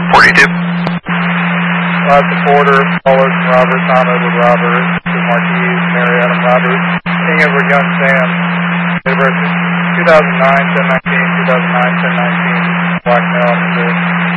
42. The Porter, Pollard, Roberts, on over Roberts, to Marquis, Mary Adam Roberts, King Edward Young Sam, University, 2009, 1019, 2009, 1019, Blackmail, Missouri.